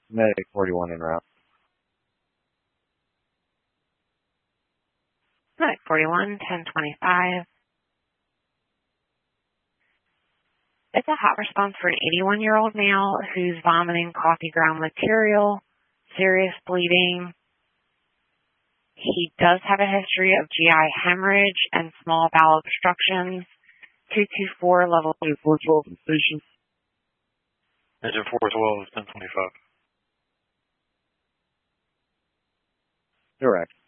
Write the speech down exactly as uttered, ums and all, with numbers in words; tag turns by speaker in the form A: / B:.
A: Medic forty-one en route.
B: Medic forty-one, ten twenty-five. It's a hot response for an eighty-one-year-old male who's vomiting coffee ground material, serious bleeding. He does have a history of G I hemorrhage and small bowel obstructions. two two four level
C: four twelve station. Engine four twelve is ten twenty-five.
A: Correct.